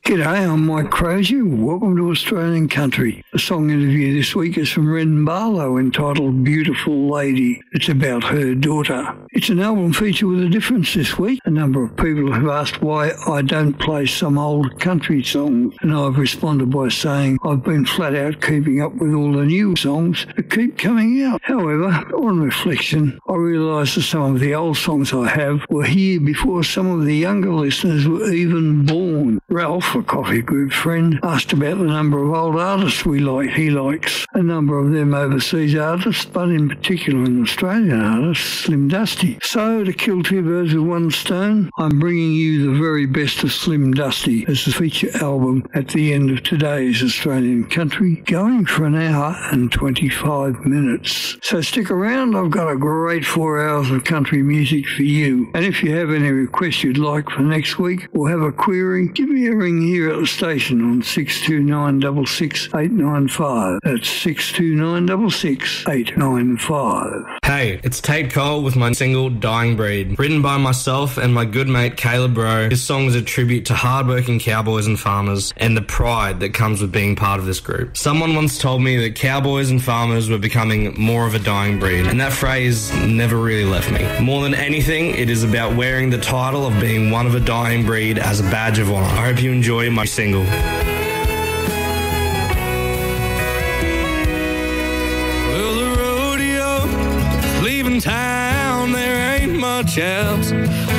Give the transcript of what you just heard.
G'day, I'm Mike Crozier. Welcome to Australian Country. The song interview this week is from Ren Barlow entitled Beautiful Lady. It's about her daughter. It's an album feature with a difference this week. A number of people have asked why I don't play some old country songs, and I've responded by saying I've been flat out keeping up with all the new songs that keep coming out. However, on reflection, I realise that some of the old songs I have were here before some of the younger listeners were even born. Ralph, a Coffee Group friend, asked about the number of old artists he likes. A number of them overseas artists, but in particular an Australian artist, Slim Dusty. So, to kill two birds with one stone, I'm bringing you the very best of Slim Dusty as the feature album at the end of today's Australian Country, going for an hour and 25 minutes. So stick around, I've got a great 4 hours of country music for you. And if you have any requests you'd like for next week, or have a query, give me a ring here at the station on 629 66895. That's 629 66895. Hey, it's Tate Cole with my single Dying Breed. Written by myself and my good mate Caleb Rowe, this song is a tribute to hardworking cowboys and farmers and the pride that comes with being part of this group. Someone once told me that cowboys and farmers were becoming more of a dying breed, and that phrase never really left me. More than anything, it is about wearing the title of being one of a dying breed as a badge of honour. I hope you enjoy my single. Well, the rodeo, leaving town, there ain't much else.